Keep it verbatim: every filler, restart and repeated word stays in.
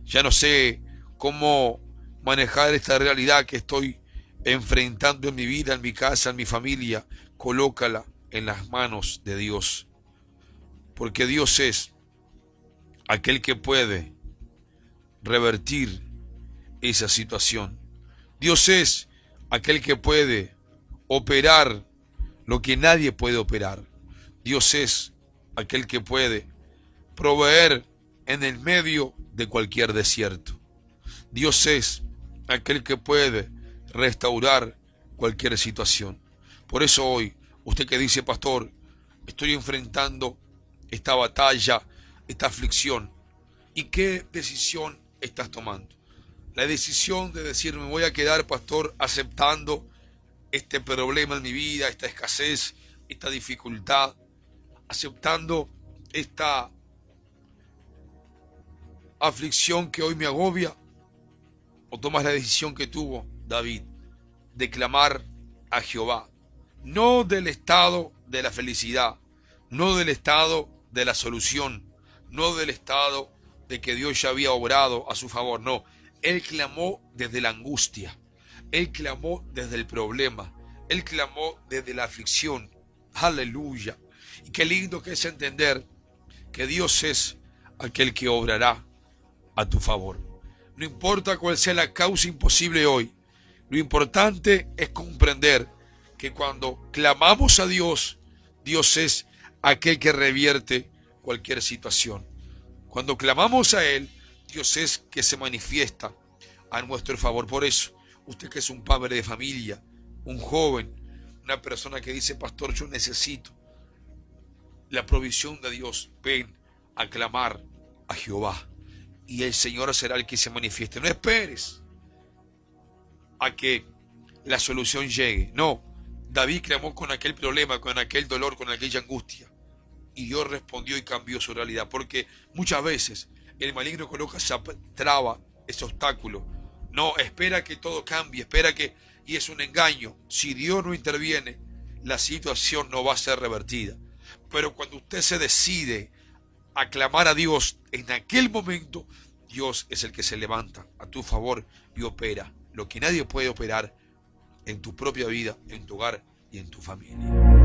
Ya no sé cómo manejar esta realidad que estoy enfrentando en mi vida, en mi casa, en mi familia. Colócala en las manos de Dios, porque Dios es aquel que puede revertir esa situación. Dios es aquel que puede operar lo que nadie puede operar. Dios es aquel que puede proveer en el medio de cualquier desierto. Dios es aquel que puede restaurar cualquier situación. Por eso hoy, usted que dice, pastor, estoy enfrentando esta batalla, esta aflicción, ¿y qué decisión estás tomando? La decisión de decir, me voy a quedar, pastor, aceptando este problema en mi vida, esta escasez, esta dificultad, aceptando esta aflicción que hoy me agobia, o tomas la decisión que tuvo David de clamar a Jehová, no del estado de la felicidad, no del estado de la solución, no del estado de que Dios ya había obrado a su favor, no, él clamó desde la angustia, él clamó desde el problema, él clamó desde la aflicción. Aleluya. Y qué lindo que es entender que Dios es aquel que obrará a tu favor. No importa cuál sea la causa imposible hoy, lo importante es comprender que cuando clamamos a Dios, Dios es aquel que revierte cualquier situación. Cuando clamamos a Él, Dios es que se manifiesta a nuestro favor. Por eso, usted que es un padre de familia, un joven, una persona que dice, pastor, yo necesito la provisión de Dios, ven a clamar a Jehová y el Señor será el que se manifieste. No esperes a que la solución llegue. No, David clamó con aquel problema, con aquel dolor, con aquella angustia. Y Dios respondió y cambió su realidad. Porque muchas veces el maligno coloca esa traba, ese obstáculo. No, espera que todo cambie, espera que... Y es un engaño. Si Dios no interviene, la situación no va a ser revertida. Pero cuando usted se decide a clamar a Dios en aquel momento, Dios es el que se levanta a tu favor y opera lo que nadie puede operar en tu propia vida, en tu hogar y en tu familia.